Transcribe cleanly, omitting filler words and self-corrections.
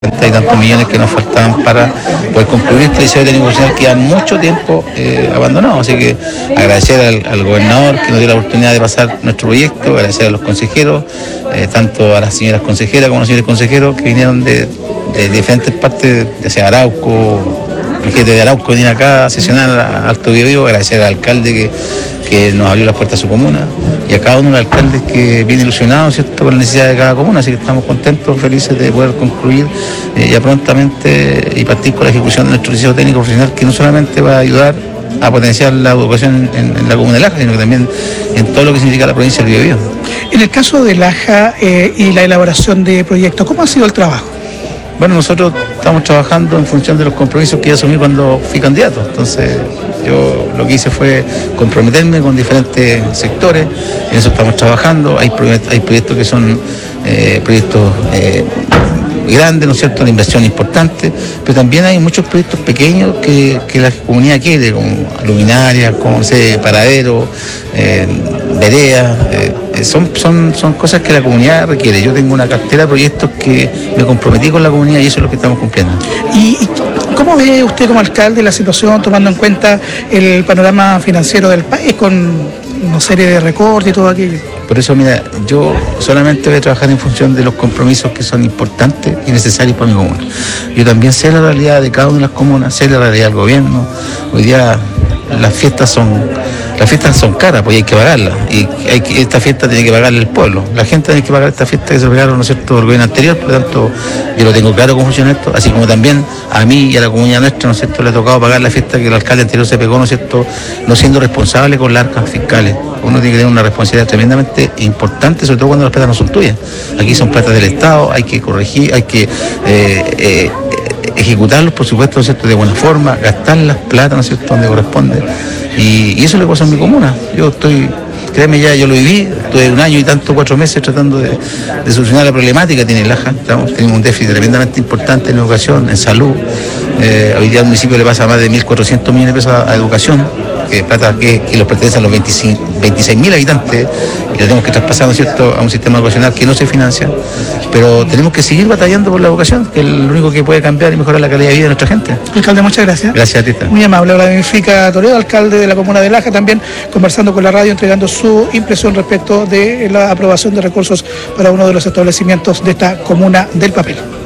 y tantos millones que nos faltaban para poder concluir este liceo técnico profesional que ya mucho tiempo abandonado. Así que agradecer al gobernador que nos dio la oportunidad de pasar nuestro proyecto, agradecer a los consejeros, tanto a las señoras consejeras como a los señores consejeros que vinieron de diferentes partes, ya sea Arauco, gente de Arauco viene acá a sesionar a Alto Biobío, agradecer al alcalde que nos abrió las puertas a su comuna y a cada uno de los alcaldes que viene ilusionado, ¿cierto?, con la necesidad de cada comuna, así que estamos contentos, felices de poder concluir ya prontamente y partir con la ejecución de nuestro liceo técnico profesional, que no solamente va a ayudar a potenciar la educación en la comuna de Laja, sino que también en todo lo que significa la provincia del Biobío. En el caso de Laja y la elaboración de proyectos, ¿cómo ha sido el trabajo? Bueno, nosotros estamos trabajando en función de los compromisos que yo asumí cuando fui candidato. Entonces, yo lo que hice fue comprometerme con diferentes sectores. En eso estamos trabajando. Hay proyectos que son proyectos grandes, ¿no es cierto?, una inversión importante, pero también hay muchos proyectos pequeños que la comunidad quiere, como luminarias, como paraderos, veredas. Son cosas que la comunidad requiere. Yo tengo una cartera de proyectos que me comprometí con la comunidad y eso es lo que estamos cumpliendo. ¿Y cómo ve usted como alcalde la situación, tomando en cuenta el panorama financiero del país con una serie de recortes y todo aquello? Por eso, mira, yo solamente voy a trabajar en función de los compromisos que son importantes y necesarios para mi comuna. Yo también sé la realidad de cada una de las comunas, sé la realidad del gobierno. Hoy día las fiestas son caras, pues hay que pagarlas. Y esta fiesta tiene que pagarle el pueblo. La gente tiene que pagar esta fiesta que se pagaron, ¿no es cierto?, el gobierno anterior. Por lo tanto, yo lo tengo claro cómo funciona esto. Así como también a mí y a la comunidad nuestra, ¿no es cierto?, le ha tocado pagar la fiesta que el alcalde anterior se pegó, ¿no es cierto?, no siendo responsable con las arcas fiscales. Uno tiene que tener una responsabilidad tremendamente importante, sobre todo cuando las platas no son tuyas. Aquí son platas del Estado, hay que corregir, hay que ejecutarlos, por supuesto, ¿no es cierto?, de buena forma, gastar las platas, ¿no es cierto?, donde corresponde. Y eso le pasa a mi comuna. Créeme, ya yo lo viví, estuve 1 año y tanto, 4 meses tratando de solucionar la problemática que tiene Laja. Tenemos un déficit tremendamente importante en educación, en salud. Hoy día al municipio le pasa más de 1.400 millones de pesos a educación, plata que los pertenece a los 26.000 habitantes, y lo tenemos que traspasar, ¿no es cierto?, a un sistema educacional que no se financia, pero tenemos que seguir batallando por la educación, que es lo único que puede cambiar y mejorar la calidad de vida de nuestra gente. Alcalde, muchas gracias. Gracias a ti. Muy amable. Vladimir Toledo, alcalde de la comuna de Laja, también conversando con la radio, entregando su impresión respecto de la aprobación de recursos para uno de los establecimientos de esta comuna del papel.